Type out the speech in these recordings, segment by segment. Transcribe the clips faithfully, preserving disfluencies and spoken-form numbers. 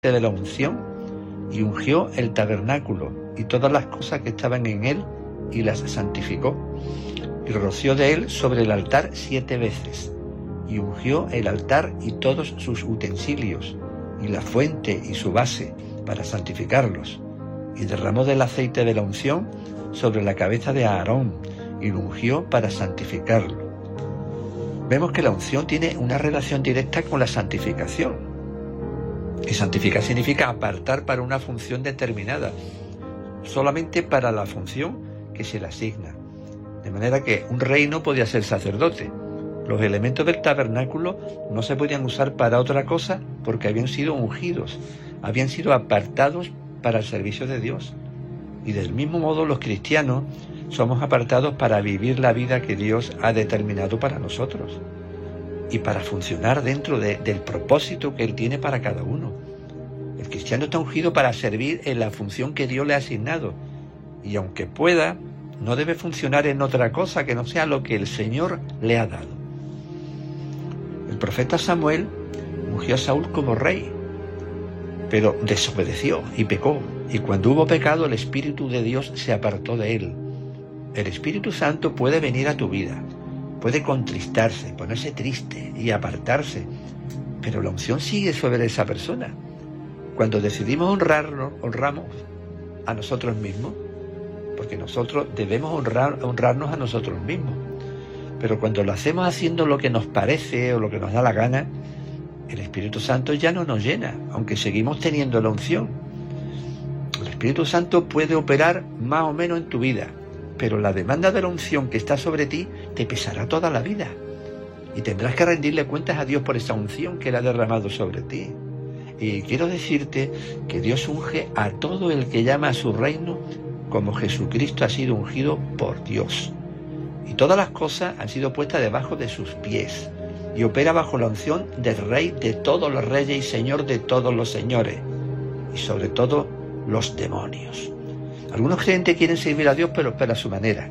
de la unción y ungió el tabernáculo y todas las cosas que estaban en él y las santificó, y roció de él sobre el altar siete veces, y ungió el altar y todos sus utensilios, y la fuente y su base, para santificarlos, y derramó del aceite de la unción sobre la cabeza de Aarón, y lo ungió para santificarlo. Vemos que la unción tiene una relación directa con la santificación. Y santificar significa apartar para una función determinada, solamente para la función que se le asigna. De manera que un rey no podía ser sacerdote. Los elementos del tabernáculo no se podían usar para otra cosa porque habían sido ungidos, habían sido apartados para el servicio de Dios. Y del mismo modo los cristianos somos apartados para vivir la vida que Dios ha determinado para nosotros y para funcionar dentro de, del propósito que Él tiene para cada uno. El cristiano está ungido para servir en la función que Dios le ha asignado, y aunque pueda, no debe funcionar en otra cosa que no sea lo que el Señor le ha dado. El profeta Samuel ungió a Saúl como rey, pero desobedeció y pecó, y cuando hubo pecado el Espíritu de Dios se apartó de él. El Espíritu Santo puede venir a tu vida, puede contristarse, ponerse triste y apartarse, pero la unción sigue sobre esa persona. Cuando decidimos honrarnos, honramos a nosotros mismos, porque nosotros debemos honrar, honrarnos a nosotros mismos. Pero cuando lo hacemos haciendo lo que nos parece o lo que nos da la gana, el Espíritu Santo ya no nos llena, aunque seguimos teniendo la unción. El Espíritu Santo puede operar más o menos en tu vida, pero la demanda de la unción que está sobre ti te pesará toda la vida. Y tendrás que rendirle cuentas a Dios por esa unción que Él ha derramado sobre ti. Y quiero decirte que Dios unge a todo el que llama a su reino como Jesucristo ha sido ungido por Dios. Y todas las cosas han sido puestas debajo de sus pies. Y opera bajo la unción del Rey de todos los reyes y Señor de todos los señores. Y sobre todo los demonios. Algunos creyentes quieren servir a Dios pero, pero a su manera.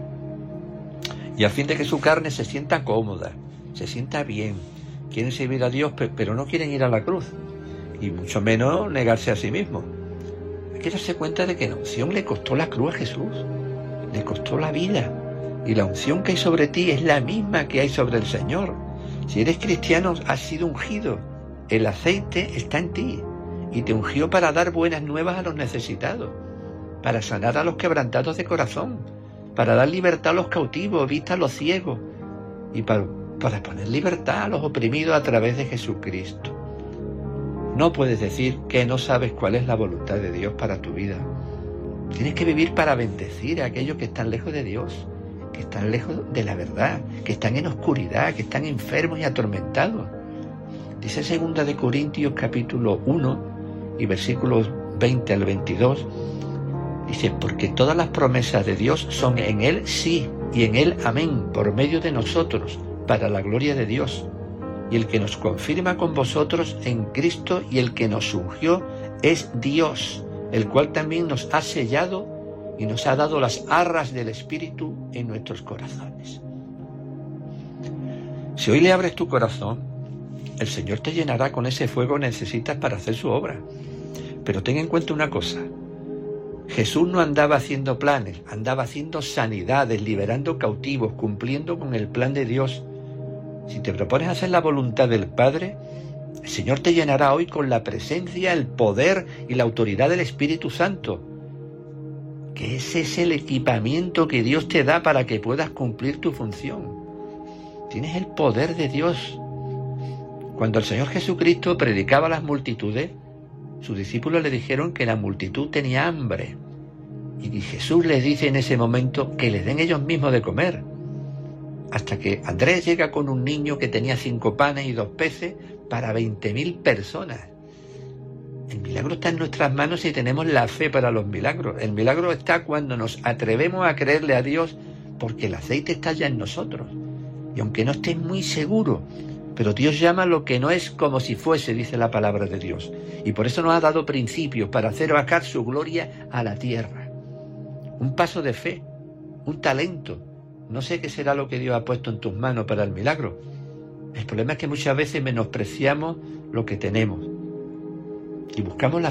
Y a fin de que su carne se sienta cómoda, se sienta bien. Quieren servir a Dios pero no quieren ir a la cruz. Y mucho menos negarse a sí mismo. Hay que darse cuenta de que la unción le costó la cruz a Jesús. Le costó la vida. Y la unción que hay sobre ti es la misma que hay sobre el Señor. Si eres cristiano, has sido ungido. El aceite está en ti. Y te ungió para dar buenas nuevas a los necesitados. Para sanar a los quebrantados de corazón. Para dar libertad a los cautivos, vista a los ciegos. Y para, para poner libertad a los oprimidos a través de Jesucristo. No puedes decir que no sabes cuál es la voluntad de Dios para tu vida. Tienes que vivir para bendecir a aquellos que están lejos de Dios, que están lejos de la verdad, que están en oscuridad, que están enfermos y atormentados. Dice segunda de Corintios capítulo uno y versículos veinte al veintidós. Dice, porque todas las promesas de Dios son en Él sí y en Él amén, por medio de nosotros, para la gloria de Dios. Y el que nos confirma con vosotros en Cristo y el que nos ungió es Dios, el cual también nos ha sellado y nos ha dado las arras del Espíritu en nuestros corazones. Si hoy le abres tu corazón, el Señor te llenará con ese fuego que necesitas para hacer su obra. Pero ten en cuenta una cosa, Jesús no andaba haciendo planes, andaba haciendo sanidades, liberando cautivos, cumpliendo con el plan de Dios. Si te propones hacer la voluntad del Padre, el Señor te llenará hoy con la presencia, el poder y la autoridad del Espíritu Santo, que ese es el equipamiento que Dios te da para que puedas cumplir tu función. Tienes el poder de Dios. Cuando el Señor Jesucristo predicaba a las multitudes, sus discípulos le dijeron que la multitud tenía hambre. Y Jesús les dice en ese momento que les den ellos mismos de comer. Hasta que Andrés llega con un niño que tenía cinco panes y dos peces para veinte mil personas. El milagro está en nuestras manos si tenemos la fe para los milagros. El milagro está cuando nos atrevemos a creerle a Dios porque el aceite está ya en nosotros. Y aunque no estés muy seguro, pero Dios llama lo que no es como si fuese, dice la palabra de Dios. Y por eso nos ha dado principios para hacer bajar su gloria a la tierra. Un paso de fe, un talento. No sé qué será lo que Dios ha puesto en tus manos para el milagro. El problema es que muchas veces menospreciamos lo que tenemos. y buscamos la